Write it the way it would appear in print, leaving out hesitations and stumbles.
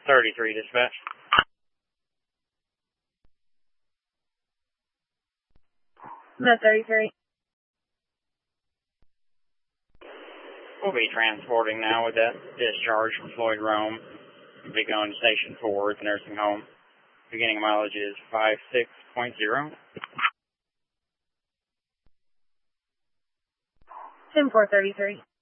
33 dispatch. Met 33. We'll be transporting now with that discharge from Floyd Rome. We'll be going to Station 4 at the nursing home. Beginning mileage is 56.0. 10-4-33.